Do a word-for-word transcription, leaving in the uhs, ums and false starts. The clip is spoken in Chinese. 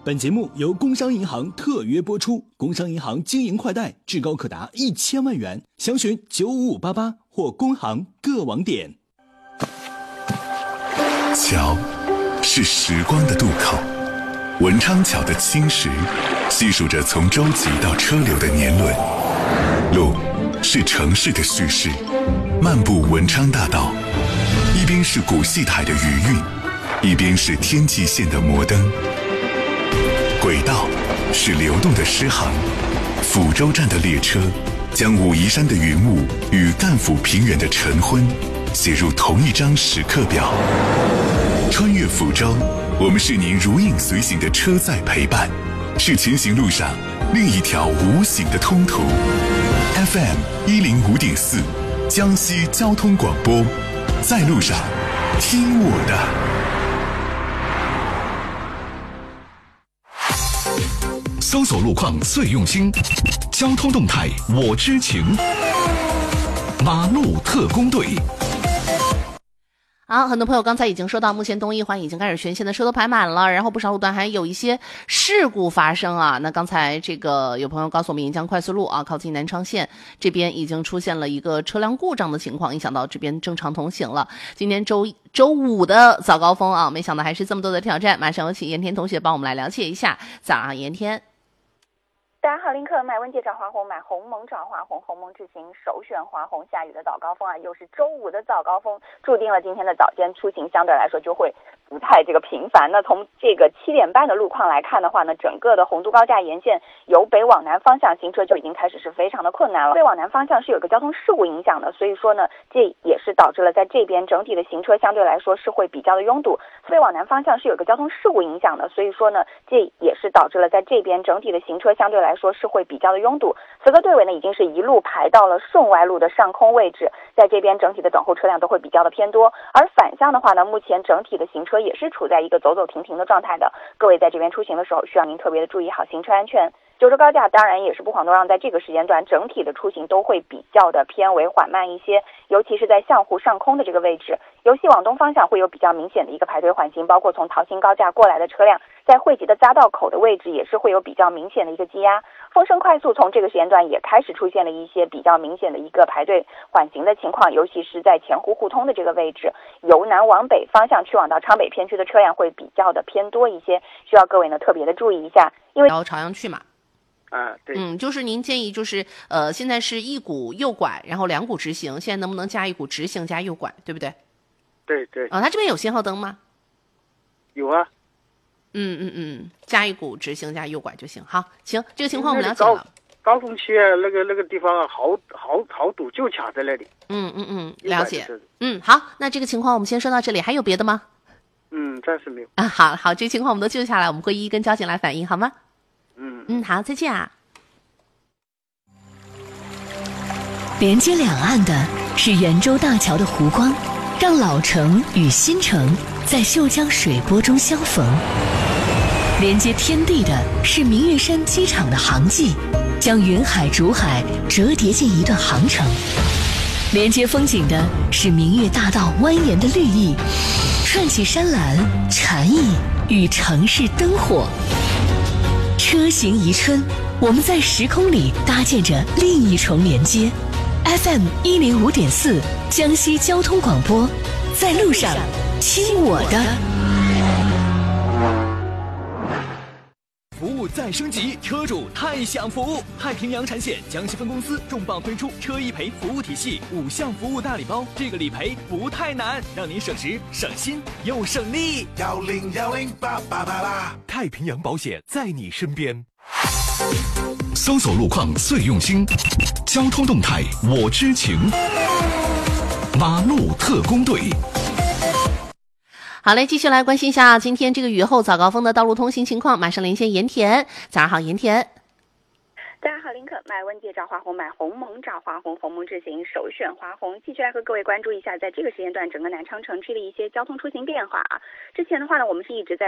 本节目由工商银行特约播出，工商银行经营快贷至高可达一千万元，详询九五五八八或工行各网点。 桥是时光的渡口，文昌桥的青石细数着从舟楫到车流的年轮。路是城市的叙事，漫步文昌大道，一边是古戏台的余韵，一边是天际线的摩登。轨道是流动的诗行，抚州站的列车将武夷山的云雾与赣府平原的晨昏写入同一张时刻表。穿越抚州，我们是您如影随形的车载陪伴，是前行路上另一条无形的通途。F M 一零五点四，江西交通广播，在路上听我的。 搜索路况最用心，交通动态我知情，马路特工队。 好，很多朋友刚才已经说到，目前东一环已经开始全线的车都排满了，然后不少路段还有一些事故发生啊。那刚才这个有朋友告诉我们，沿江快速路啊，靠近南昌线这边已经出现了一个车辆故障的情况，影响到这边正常通行了。今天周周五的早高峰啊，没想到还是这么多的挑战。马上有请严天同学帮我们来了解一下。早上，严天。 大家好，林克买温界找华虹，买鸿蒙找华虹，鸿蒙智行首选华虹。下雨的早高峰啊，又是周五的早高峰，注定了今天的早间出行相对来说就会不太这个频繁。那从这个七点半的路况来看的话呢，整个的洪都高架沿线由北往南方向行车就已经开始是非常的困难了。北往南方向是有个交通事故影响的，所以说呢，这也是导致了在这边整体的行车相对来说是会比较的拥堵。北往南方向是有个交通事故影响的，所以说呢，这也是导致了在这边整体的行车相对来说是会比较的拥堵。此刻队尾呢已经是一路排到了顺外路的上空位置，在这边整体的等候车辆都会比较的偏多。而反向的话呢，目前整体的行车也是处在一个走走停停的状态的，各位在这边出行的时候需要您特别的注意好行车安全。九州高架当然也是不遑多让，在这个时间段整体的出行都会比较的偏为缓慢一些，尤其是在象湖上空的这个位置，由西往东方向会有比较明显的一个排队缓行，包括从桃兴高架过来的车辆在汇集的匝道口的位置也是会有比较明显的一个积压。丰盛快速从这个时间段也开始出现了一些比较明显的一个排队缓行的情况，尤其是在前湖互通的这个位置，由南往北方向去往到昌北片区的车辆会比较的偏多一些，需要各位呢特别的注意一下。因为然后朝阳去嘛， 啊，对， 嗯，就是您建议就是呃，现在是一股右拐，然后两股直行，现在能不能加一股直行加右拐，对不对？ 对对。 啊，它这边有信号灯吗？ 有啊。 嗯嗯嗯，加一股直行加右拐就行。好，行，这个情况我们了解了。 高峰期啊，那个那个地方啊，好好好堵，就卡在那里。 嗯嗯嗯，了解。嗯，好，那这个情况我们先说到这里，还有别的吗？ 嗯，暂时没有。 啊，好好，这个情况我们都记录下来，我们会一一跟交警来反映，好吗？ 嗯嗯，好，再见啊。 连接两岸的是圆洲大桥的湖光，让老城与新城在秀江水波中相逢。连接天地的是明月山机场的航迹，将云海竹海折叠进一段航程。连接风景的是明月大道蜿蜒的绿意，串起山岚禅意与城市灯火。车行宜春，我们在时空里搭建着另一重连接。F M 一零五点四，江西交通广播，在路上听我的。 服务再升级，车主太享福！太平洋产险江西分公司重磅推出车一赔服务体系，五项服务大礼包，这个理赔不太难，让您省时省心又省力。 幺零幺零八八八八， 太平洋保险在你身边。搜索路况最用心，交通动态我知情，马路特工队。 好嘞，继续来关心一下今天这个雨后早高峰的道路通行情况，马上连线盐田。早上好，盐田。 大家好，林克买温界找华虹，买鸿蒙找华虹，鸿蒙智行首选华虹。继续来和各位关注一下，在这个时间段整个南昌城区的一些交通出行变化啊。之前的话呢，我们是一直在